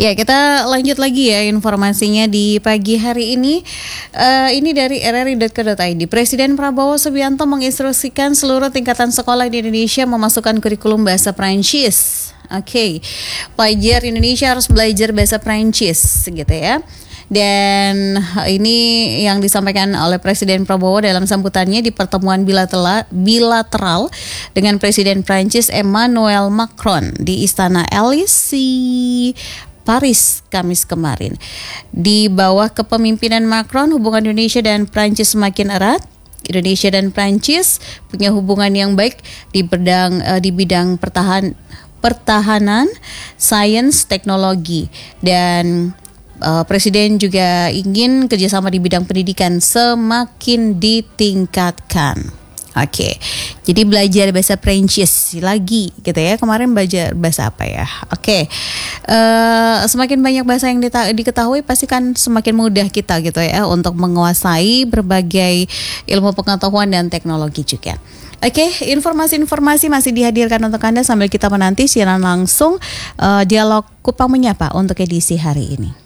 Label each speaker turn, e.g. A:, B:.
A: Ya, kita lanjut lagi ya informasinya di pagi hari ini. Ini dari rri.co.id. Presiden Prabowo Subianto menginstruksikan seluruh tingkatan sekolah di Indonesia memasukkan kurikulum bahasa Prancis. Oke, pelajar Indonesia harus belajar bahasa Prancis, gitu ya. Dan ini yang disampaikan oleh Presiden Prabowo dalam sambutannya di pertemuan bilateral dengan Presiden Prancis Emmanuel Macron di Istana Élysée, Paris, Kamis kemarin. Di bawah kepemimpinan Macron, hubungan Indonesia dan Prancis semakin erat. Indonesia dan Prancis punya hubungan yang baik di bidang pertahanan, sains, teknologi, dan Presiden juga ingin kerjasama di bidang pendidikan semakin ditingkatkan. Oke, jadi belajar bahasa Prancis lagi gitu ya. Kemarin belajar bahasa apa ya? Oke, semakin banyak bahasa yang diketahui pasti kan semakin mudah kita gitu ya untuk menguasai berbagai ilmu pengetahuan dan teknologi juga. Oke, informasi-informasi masih dihadirkan untuk Anda sambil kita menanti siaran langsung dialog Kupang Menyapa untuk edisi hari ini.